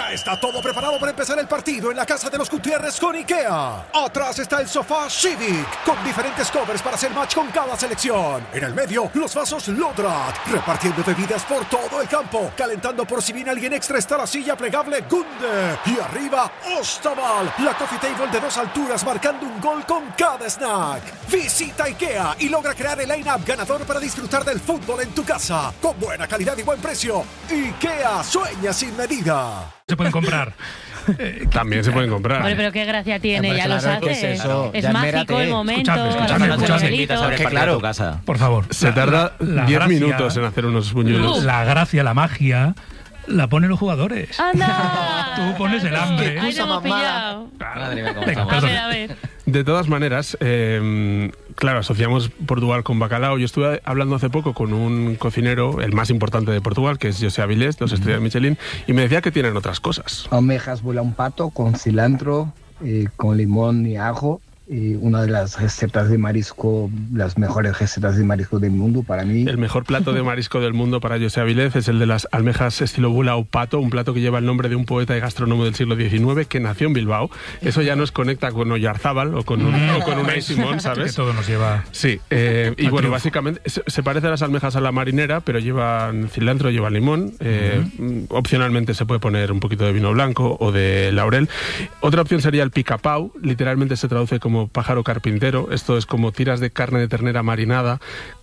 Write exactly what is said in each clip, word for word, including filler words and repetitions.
Ya está todo preparado para empezar el partido en la casa de los Gutiérrez con IKEA. Atrás está el sofá Civic, con diferentes covers para hacer match con cada selección. En el medio, los vasos Lodrat, repartiendo bebidas por todo el campo. Calentando por si viene alguien extra está la silla plegable Gunde. Y arriba, Ostaval, la coffee table de dos alturas marcando un gol con cada snack. Visita IKEA y logra crear el line-up ganador para disfrutar del fútbol en tu casa. Con buena calidad y buen precio. IKEA, sueña sin medida. Se pueden comprar. Eh, También se pueden comprar. Hombre, pero qué gracia tiene, Hombre, ya claro, lo sabes. ¿qué es eso? Es Ya mágico esmérate. el momento. Escuchadme, las escuchadme, cosas escuchadme. bonitas. Es que claro, casa. Por favor. Se tarda la diez gracia- minutos en hacer unos buñuelos. La gracia, la magia, la ponen los jugadores. ¡Anda! Tú pones el hambre. Ahí te hemos pillado. Madre mía, cómo Venga, estamos. A perdón. ver, a ver. De todas maneras, eh, claro, asociamos Portugal con bacalao. Yo estuve hablando hace poco con un cocinero, el más importante de Portugal, que es José Avilés, dos estrellas Michelin, y me decía que tienen otras cosas. Almejas vuela un pato con cilantro, eh, con limón y ajo. Y una de las recetas de marisco, las mejores recetas de marisco del mundo para mí. El mejor plato de marisco del mundo para José Avilés es el de las almejas estilo bula o pato, un plato que lleva el nombre de un poeta y gastrónomo del siglo diecinueve que nació en Bilbao. Eso ya nos conecta con Oyarzábal o con, un, o con Unai Simón, Que ¿sabes? todo nos lleva. Sí, eh, y Al bueno, triunfo. básicamente se, se parece a las almejas a la marinera, pero llevan cilantro, llevan limón. Eh, Opcionalmente se puede poner un poquito de vino blanco o de laurel. Otra opción sería el picapau, literalmente se traduce como pájaro carpintero. Esto es como tiras de carne de ternera marinada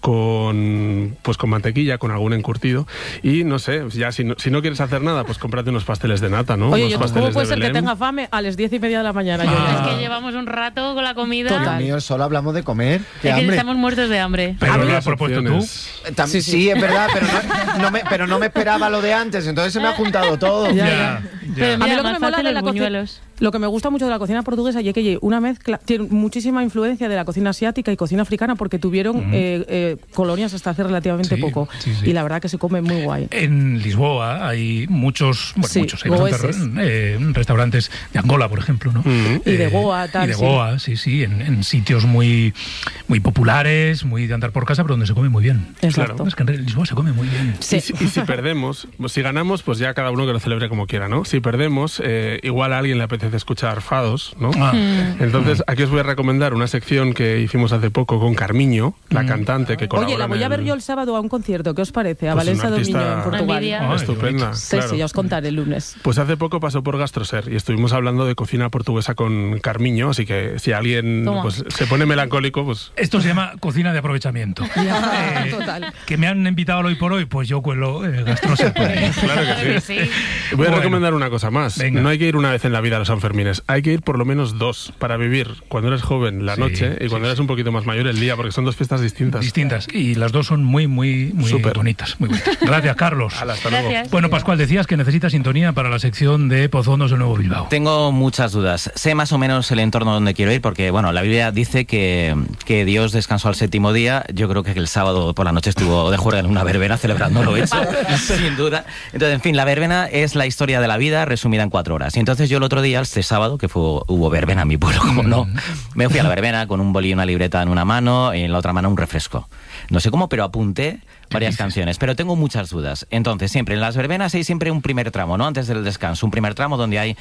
con, pues con mantequilla, con algún encurtido. Y no sé, ya si no, si no quieres hacer nada, pues cómprate unos pasteles de nata, ¿no? Oye, unos yo, pasteles ¿cómo puede de ser que Belén. tenga fame a las diez y media de la mañana? Yo Ah. ya- Es que llevamos un rato con la comida. Total. Dios mío, solo hablamos de comer. Qué Es que hambre. estamos muertos de hambre. Pero A lo ver, has propuesto tú. opciones. Tam- Sí, sí, sí. es verdad, pero no, no me, pero no me esperaba lo de antes, entonces se me ha juntado todo. Ya, Ya, ya. ya. Pero A mí mira, lo que más me mola fácil de los la cocina, buñuelos. lo que me gusta mucho de la cocina portuguesa y es que oye, una mezcla, tiene muchísima influencia de la cocina asiática y cocina africana porque tuvieron eh, eh, colonias hasta hace relativamente Sí, poco sí, sí. y la verdad que se come muy guay. En Lisboa hay muchos, bueno, Sí, muchos, hay goeses. bastantes eh, restaurantes de Angola, por ejemplo, ¿no? Mm. Y de Goa, tal, Y de sí. Goa, sí, sí, en, en sitios muy, muy populares, muy de andar por casa, pero donde se come muy bien. Exacto. Claro, es que en Lisboa se come muy bien. Sí. Y, si, y si perdemos, pues si ganamos, pues ya cada uno que lo celebre como quiera, ¿no? Si perdemos, eh, igual a alguien le apetece escuchar fados, ¿no? Ah. Entonces, aquí os voy a recomendar una sección que hicimos hace poco con Carmiño, la cantante que colabora Oye, la voy a en ver el- yo el sábado a un concierto, ¿qué os parece? A Pues Valencia una Domingo artista en Portugal. Envidia. Ay, Estupenda, Sí, claro. sí, ya os contaré el lunes. Pues hace poco pasó por Gastroser y estuvimos hablando de cocina portuguesa con Carmiño, así que si alguien Toma. pues, se pone melancólico, pues... Esto se llama cocina de aprovechamiento. Ya, Eh, total. Que me han invitado al hoy por hoy, pues yo cuelo eh, gastroser por ahí. Claro que sí. Voy a Bueno. recomendar una cosa más. Venga. No hay que ir una vez en la vida a los Sanfermines, hay que ir por lo menos dos para vivir cuando eres joven la Sí, noche y sí, cuando eres un poquito más mayor el día, porque son dos fiestas distintas. Distintas. Y las dos son muy, muy, muy Súper. bonitas. Muy bonitas. Gracias, Carlos. Hala, hasta luego. Gracias. Bueno, Pascual, decías que necesitas sintonía para la sección de Pozondos de Nuevo Bilbao. Tengo muchas dudas. Sé más o menos el entorno donde quiero ir porque, bueno, la Biblia dice que, que Dios descansó al séptimo día. Yo creo que el sábado por la noche estuvo de juerga en una verbena celebrando lo hecho, sin duda. Entonces, en fin, la verbena es la historia de la vida resumida en cuatro horas. Y entonces yo el otro día, este sábado, que fue, hubo verbena en mi pueblo, como no, me fui a la verbena con un boli y una libreta en una mano y en la otra mano un refresco. No sé cómo, pero apunté varias canciones, pero tengo muchas dudas. Entonces, siempre en las verbenas hay siempre un primer tramo, ¿no? Antes del descanso, un primer tramo donde hay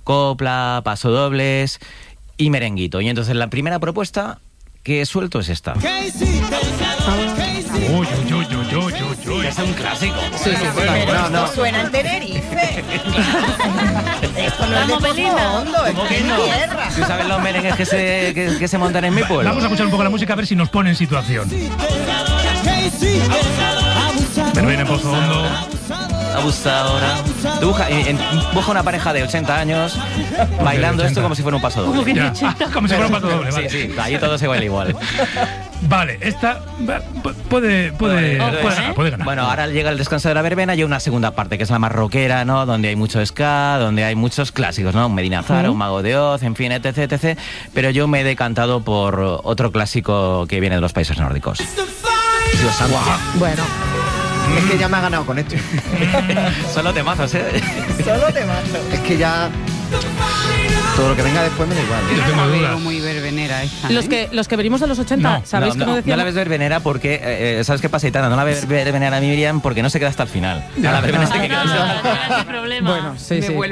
copla, pasodobles y merenguito. Y entonces la primera propuesta que suelto es esta. Uy, uy, uy, uy, uy, uy, uy. Es un clásico. Sí, sí, sí. No, no. Suena en Tenerife. Esto no es de Vamos, Belinda. Fondo, esto ¿Cómo que es no? mi tierra. ¿Tú sabes los merengues que se, que, que se montan en mi pueblo? Vamos a escuchar un poco la música a ver si nos pone en situación. Verbena en Pozo Hondo. Abusadora. Dibuja, eh, en- dibuja una pareja de ochenta años bailando esto ochenta. como si fuera un paso doble. Como que Ya. de ochenta. Como si fuera un paso doble, Sí, vale. sí, ahí todo se baila igual. Vale, esta va- pu- puede, puede, Ojo, puede ¿eh? ganar, puede ganar. Bueno, ahora llega el descanso de la verbena y hay una segunda parte que es la más rockera, ¿no? Donde hay mucho ska, donde hay muchos clásicos, ¿no? Un Medina Zara, un Mago de Oz, en fin, etc, etcétera. Pero yo me he decantado por otro clásico que viene de los países nórdicos. Dios santo. Bueno, Es que ya me ha ganado con esto. Solo temazos, ¿eh? Solo te mato. Es que ya todo lo que venga después me da igual. Yo tengo dudas. muy verbenera esta. los que, los que venimos de los ochenta, No, ¿sabéis no, que no, no no decíamos? la ves verbenera porque, eh, eh, ¿sabes qué pasa, Itana? No la ves verbenera a Miriam porque no se queda hasta el final. A la verbena se Ah, queda no, hasta el final. no, no, no, no, problema. Bueno, sí, Me sí. vuelve